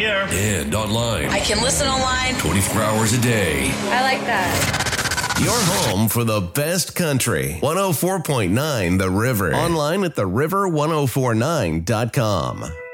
air. And online. I can listen online 24 hours a day. I like that. Your home for the best country. 104.9 The River. Online at theriver1049.com.